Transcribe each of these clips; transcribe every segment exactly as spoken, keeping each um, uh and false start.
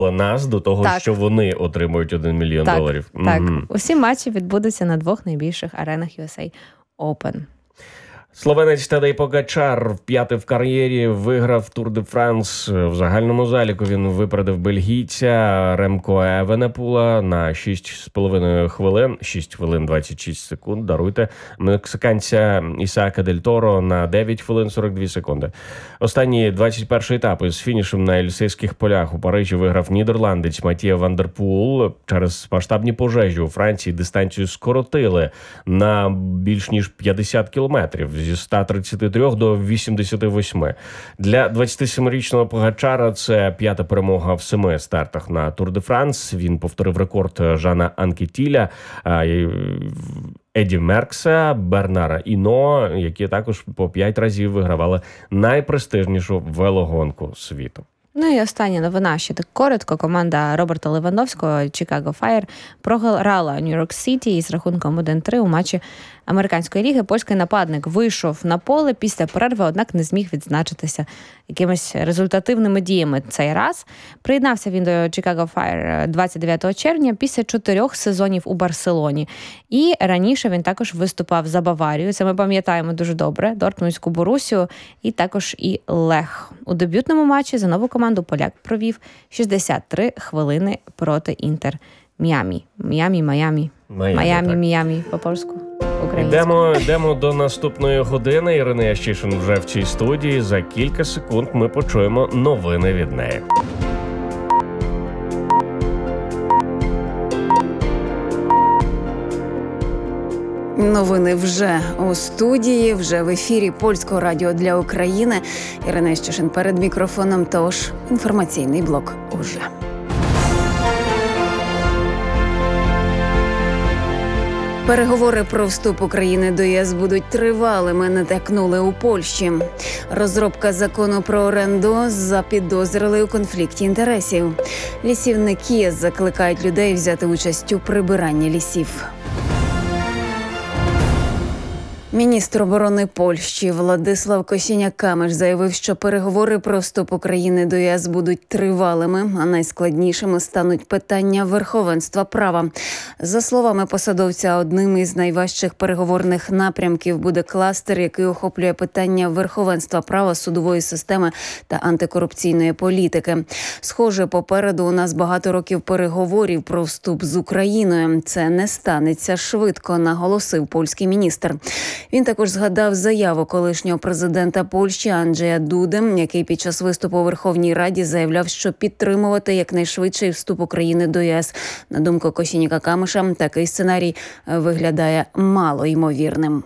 нас до того, так. що вони отримують один мільйон так, доларів. Так, угу. Усі матчі відбудуться на двох найбільших аренах ю ес ей Open. Словенець Тадей Погачар вп'яте в кар'єрі виграв Тур де Франс. В загальному заліку він випередив бельгійця Ремко Евенепула на шість з половиною хвилин, шість хвилин двадцять шість секунд, даруйте, мексиканця Ісаака Дель Торо на дев'ять хвилин сорок дві секунди. Останній двадцять перший етап із фінішем на Ельсейських полях у Парижі виграв нідерландець Матія Ван дер Пул. Через масштабні пожежі у Франції дистанцію скоротили на більш ніж п'ятдесят кілометрів. Зі ста тридцяти трьох до вісімдесяти восьми. Для двадцятисемирічного Погачара це п'ята перемога в семи стартах на Тур де Франс. Він повторив рекорд Жана Анкетіля, Еді Меркса, Бернара Іно, які також по п'ять разів вигравали найпрестижнішу велогонку світу. Ну і остання новина, ще так коротко. Команда Роберта Левандовського Chicago Fire програла Нью-Йорк Сіті із рахунком один три у матчі Американської ліги. Польський нападник вийшов на поле після перерви, однак не зміг відзначитися якимись результативними діями цей раз. Приєднався він до Chicago Fire двадцять дев'ятого червня після чотирьох сезонів у Барселоні. І раніше він також виступав за Баварію. Це ми пам'ятаємо дуже добре. Дортмундську Борусію і також і Лех. У дебютному матчі за нову команду поляк провів шістдесят три хвилини проти Інтер Міамі. Міамі, Майамі. Майамі, Міамі по-польську. Йдемо, йдемо до наступної години. Ірина Ящишин вже в цій студії. За кілька секунд ми почуємо новини від неї. Новини вже у студії, вже в ефірі Польського радіо для України. Ірина Ящишин перед мікрофоном, тож інформаційний блок уже. Переговори про вступ України до ЄС будуть тривалими, натякнули у Польщі. Розробка закону про оренду запідозрили у конфлікті інтересів. Лісівники закликають людей взяти участь у прибиранні лісів. Міністр оборони Польщі Владислав Косіняк-Камиш заявив, що переговори про вступ України до ЄС будуть тривалими, а найскладнішими стануть питання верховенства права. За словами посадовця, одним із найважчих переговорних напрямків буде кластер, який охоплює питання верховенства права, судової системи та антикорупційної політики. Схоже, попереду у нас багато років переговорів про вступ з Україною. Це не станеться швидко, наголосив польський міністр. Він також згадав заяву колишнього президента Польщі Анджея Дуди, який під час виступу у Верховній Раді заявляв, що підтримувати якнайшвидший вступ України до ЄС. На думку Косіняка-Камиша, такий сценарій виглядає мало ймовірним.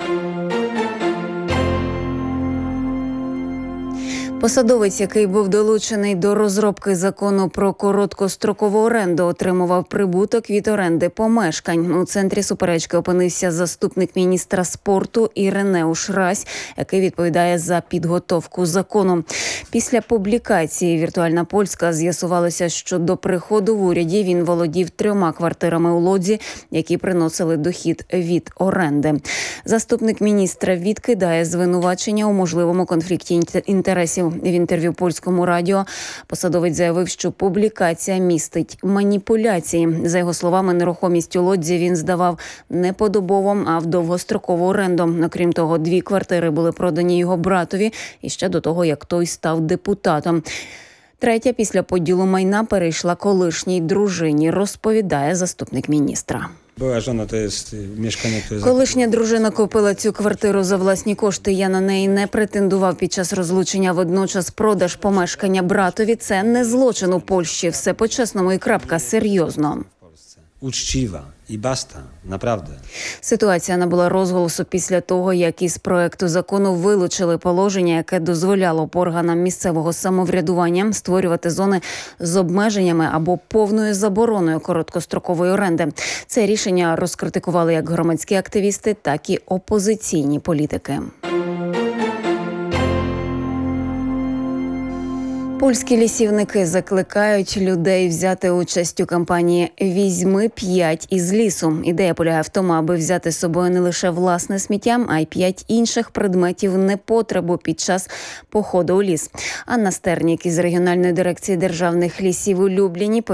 Посадовець, який був долучений до розробки закону про короткострокову оренду, отримував прибуток від оренди помешкань. У центрі суперечки опинився заступник міністра спорту Іринеуш Рась, який відповідає за підготовку закону. Після публікації «Віртуальна Польська» з'ясувалося, що до приходу в уряді він володів трьома квартирами у Лодзі, які приносили дохід від оренди. Заступник міністра відкидає звинувачення у можливому конфлікті інтересів. В інтерв'ю Польському радіо посадовець заявив, що публікація містить маніпуляції. За його словами, нерухомість у Лодзі він здавав не подобовом, а в довгострокову оренду. Окрім того, дві квартири були продані його братові і ще до того, як той став депутатом. Третя після поділу майна перейшла колишній дружині, розповідає заступник міністра. Була жона, то є мешкання, то є... Колишня дружина купила цю квартиру за власні кошти. Я на неї не претендував під час розлучення. Водночас продаж помешкання братові – це не злочин у Польщі. Все по-чесному і крапка, серйозно. Учтива і баста, направда. Ситуація набула розголосу після того, як із проекту закону вилучили положення, яке дозволяло органам місцевого самоврядування створювати зони з обмеженнями або повною забороною короткострокової оренди. Це рішення розкритикували як громадські активісти, так і опозиційні політики. Польські лісівники закликають людей взяти участь у кампанії «Візьми п'ять із лісу». Ідея полягає в тому, аби взяти з собою не лише власне сміття, а й п'ять інших предметів непотребу під час походу у ліс. Анна Стернік із регіональної дирекції державних лісів у Любліні